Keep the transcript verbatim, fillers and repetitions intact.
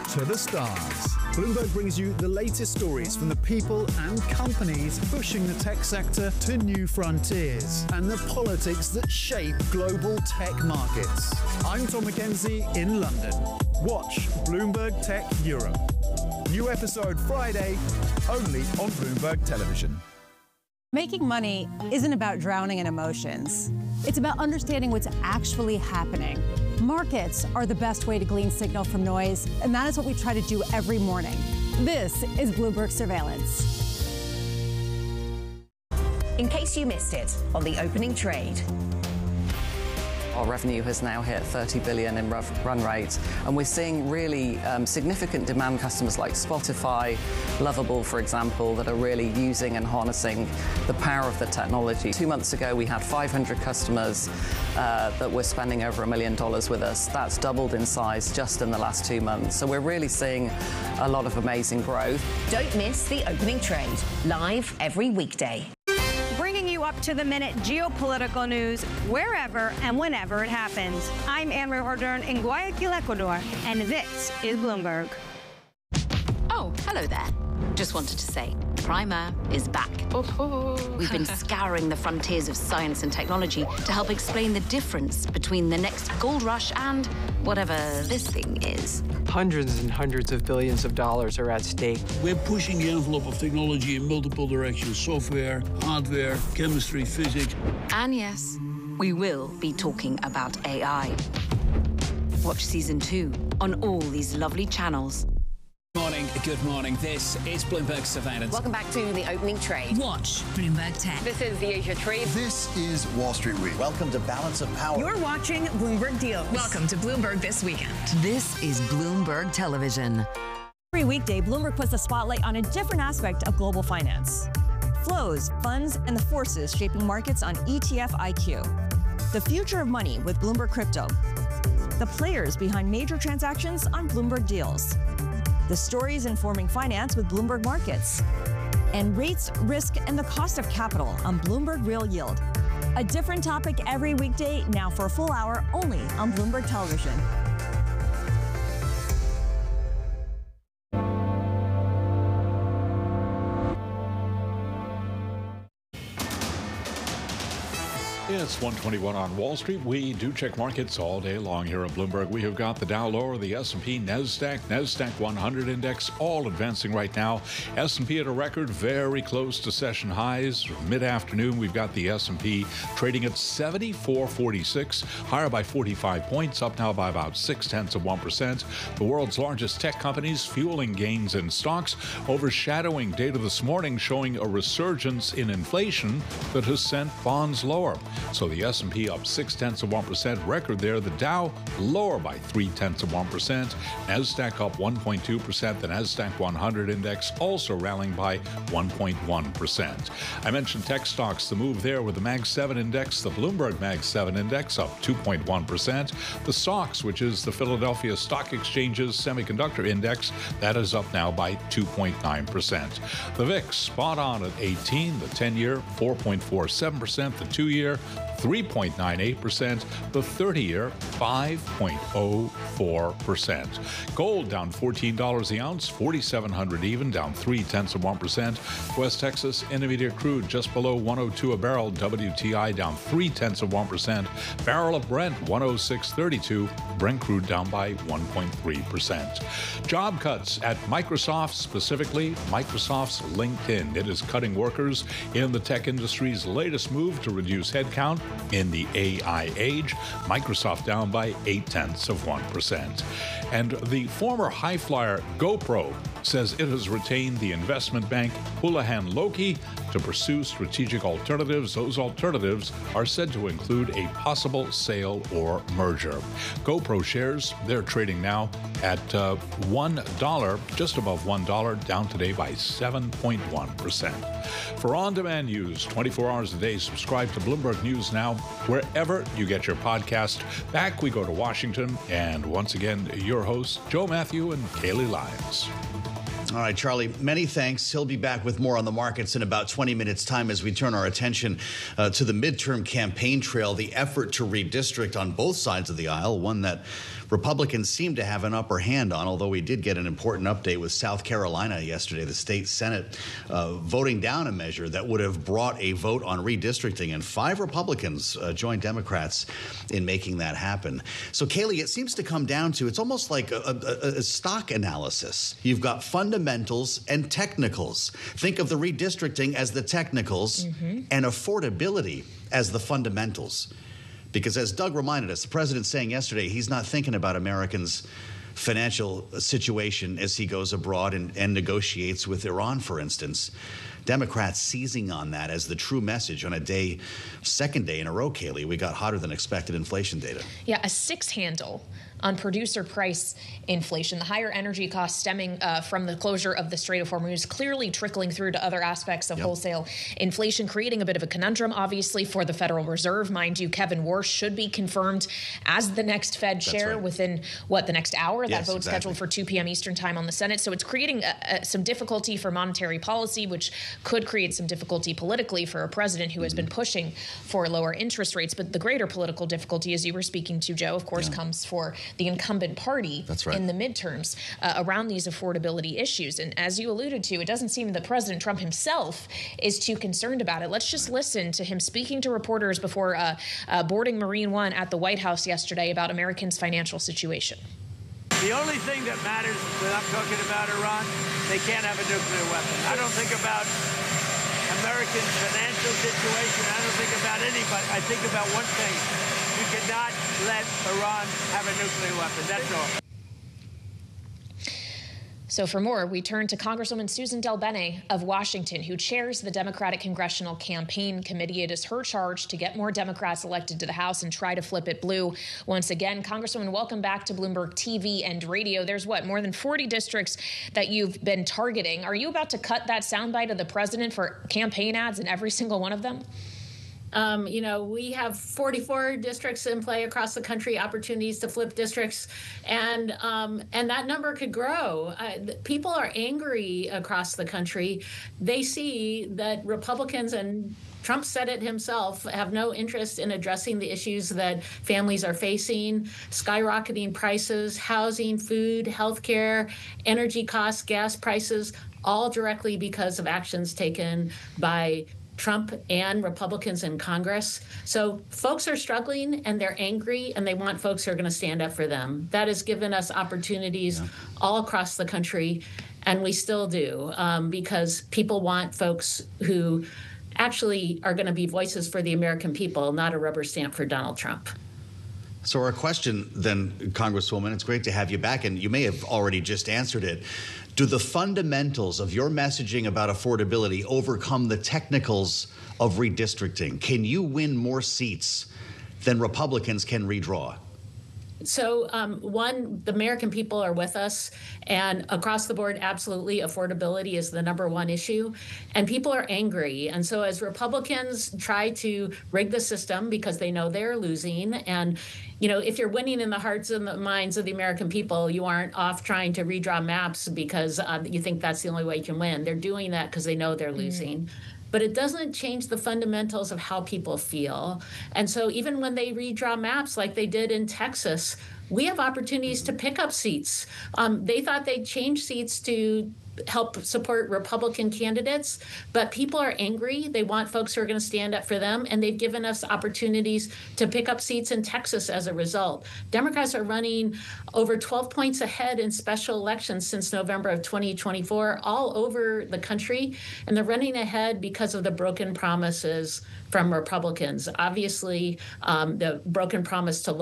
to the stars. Bloomberg brings you the latest stories from the people and companies pushing the tech sector to new frontiers and the politics that shape global tech markets. I'm Tom Mackenzie in London. Watch Bloomberg Tech Europe. New episode Friday, only on Bloomberg Television. Making money isn't about drowning in emotions. It's about understanding what's actually happening. Markets are the best way to glean signal from noise, and that is what we try to do every morning. This is Bloomberg Surveillance. In case you missed it on the opening trade. Our revenue has now hit thirty billion in run rate, and we're seeing really um, significant demand customers like Spotify, Lovable, for example, that are really using and harnessing the power of the technology. Two months ago, we had five hundred customers uh, that were spending over a million dollars with us. That's doubled in size just in the last two months. So we're really seeing a lot of amazing growth. Don't miss the opening trade, live every weekday. Bringing you up to the minute geopolitical news wherever and whenever it happens. I'm Anne-Marie Hordern in Guayaquil, Ecuador, and this is Bloomberg. Oh, hello there. Just wanted to say, Primer is back. Oh. We've been scouring the frontiers of science and technology to help explain the difference between the next gold rush and whatever this thing is. Hundreds and hundreds of billions of dollars are at stake. We're pushing the envelope of technology in multiple directions: software, hardware, chemistry, physics. And yes, we will be talking about A I. Watch season two on all these lovely channels. Morning, good morning. This is Bloomberg Surveillance. Welcome back to the opening trade. Watch Bloomberg Tech. This is the Asia Trade. This is Wall Street Week. Welcome to Balance of Power. You're watching Bloomberg Deals. Welcome to Bloomberg This Weekend. This is Bloomberg Television. Every weekday, Bloomberg puts the spotlight on a different aspect of global finance. Flows, funds, and the forces shaping markets on E T F I Q. The future of money with Bloomberg Crypto. The players behind major transactions on Bloomberg Deals. The stories informing finance with Bloomberg Markets. And rates, risk, and the cost of capital on Bloomberg Real Yield. A different topic every weekday, now for a full hour only on Bloomberg Television. It's one twenty-one on Wall Street. We do check markets all day long here at Bloomberg. We have got the Dow lower, the S and P, NASDAQ, NASDAQ one hundred index, all advancing right now. S and P at a record, very close to session highs. Mid-afternoon, we've got the S and P trading at seventy-four forty-six, higher by forty-five points, up now by about six-tenths of one percent. The world's largest tech companies fueling gains in stocks, overshadowing data this morning showing a resurgence in inflation that has sent bonds lower. So the S and P up six-tenths of one percent, record there. The Dow lower by three-tenths of one percent. NASDAQ up one point two percent. The NASDAQ one hundred index also rallying by one point one percent. I mentioned tech stocks, the move there with the Mag seven index, the Bloomberg Mag seven index up two point one percent. The S O X, which is the Philadelphia Stock Exchange's semiconductor index, that is up now by two point nine percent. The V I X spot on at eighteen, the ten-year four point four seven percent, the two-year three point nine eight percent, the thirty-year five point oh four percent. Gold down fourteen dollars the ounce, forty-seven hundred even, down three-tenths of one percent. West Texas Intermediate crude just below one oh two a barrel, W T I down three-tenths of one percent. Barrel of Brent one oh six thirty-two, Brent crude down by one point three percent. Job cuts at Microsoft, specifically Microsoft's LinkedIn. It is cutting workers in the tech industry's latest move to reduce headcount in the A I age. Microsoft down by eight-tenths of one percent. And the former high flyer GoPro says it has retained the investment bank Houlihan Lokey to pursue strategic alternatives. Those alternatives are said to include a possible sale or merger. GoPro shares, they're trading now at uh, one dollar, just above one dollar, down today by seven point one percent. For on-demand news, twenty-four hours a day, subscribe to Bloomberg News Now, wherever you get your podcast. Back we go to Washington, and once again, your hosts, Joe Matthew and Kaylee Lyons. All right, Charlie, many thanks. He'll be back with more on the markets in about twenty minutes' time as we turn our attention uh, to the midterm campaign trail, the effort to redistrict on both sides of the aisle, one that Republicans seem to have an upper hand on, although we did get an important update with South Carolina yesterday, the state Senate uh, voting down a measure that would have brought a vote on redistricting, and five Republicans uh, joined Democrats in making that happen. So, Kayleigh, it seems to come down to, it's almost like a, a, a stock analysis. You've got fundamentals and technicals. Think of the redistricting as the technicals mm-hmm. and affordability as the fundamentals. Because as Doug reminded us, the president's saying yesterday he's not thinking about Americans' financial situation as he goes abroad and, and negotiates with Iran, for instance. Democrats seizing on that as the true message on a day, second day in a row, Kayleigh, we got hotter than expected inflation data. Yeah, a six handle on producer price inflation. The higher energy costs stemming uh, from the closure of the Strait of Hormuz clearly trickling through to other aspects of yep. wholesale inflation, creating a bit of a conundrum, obviously, for the Federal Reserve. Mind you, Kevin Warsh should be confirmed as the next Fed chair right. within, what, the next hour? Yes, that vote's exactly. scheduled for two p.m. Eastern time on the Senate. So it's creating uh, uh, some difficulty for monetary policy, which could create some difficulty politically for a president who mm-hmm. has been pushing for lower interest rates. But the greater political difficulty, as you were speaking to, Joe, of course, yeah. comes for the incumbent party That's right. in the midterms uh, around these affordability issues. And as you alluded to, it doesn't seem that President Trump himself is too concerned about it. Let's just listen to him speaking to reporters before uh, uh, boarding Marine One at the White House yesterday about Americans' financial situation. The only thing that matters when I'm talking about Iran, they can't have a nuclear weapon. I don't think about American financial situation. I don't think about anybody. I think about one thing. We cannot let Iran have a nuclear weapon. That's all. So for more, we turn to Congresswoman Susan DelBene of Washington, who chairs the Democratic Congressional Campaign Committee. It is her charge to get more Democrats elected to the House and try to flip it blue once again. Congresswoman, welcome back to Bloomberg T V and radio. There's, what, more than forty districts that you've been targeting. Are you about to cut that soundbite of the president for campaign ads in every single one of them? Um, you know, we have forty-four districts in play across the country, opportunities to flip districts, and um, and that number could grow. Uh, people are angry across the country. They see that Republicans, and Trump said it himself, have no interest in addressing the issues that families are facing: skyrocketing prices, housing, food, healthcare, energy costs, gas prices, all directly because of actions taken by Trump and Republicans in Congress. So folks are struggling and they're angry and they want folks who are going to stand up for them. That has given us opportunities yeah. all across the country, and we still do, um, because people want folks who actually are going to be voices for the American people, not a rubber stamp for Donald Trump. So our question then, Congresswoman, it's great to have you back, and you may have already just answered it. Do the fundamentals of your messaging about affordability overcome the technicals of redistricting? Can you win more seats than Republicans can redraw? So, um, one, the American people are with us, and across the board, absolutely, affordability is the number one issue, and people are angry. And so as Republicans try to rig the system because they know they're losing, and, you know, if you're winning in the hearts and the minds of the American people, you aren't off trying to redraw maps because uh, you think that's the only way you can win. They're doing that because they know they're losing. Mm. But it doesn't change the fundamentals of how people feel. And so even when they redraw maps like they did in Texas, we have opportunities to pick up seats. Um, they thought they'd change seats to help support Republican candidates, but people are angry. They want folks who are going to stand up for them, and they've given us opportunities to pick up seats in Texas as a result. Democrats are running over twelve points ahead in special elections since November of twenty twenty-four, all over the country, and they're running ahead because of the broken promises from Republicans. Obviously, um, the broken promise to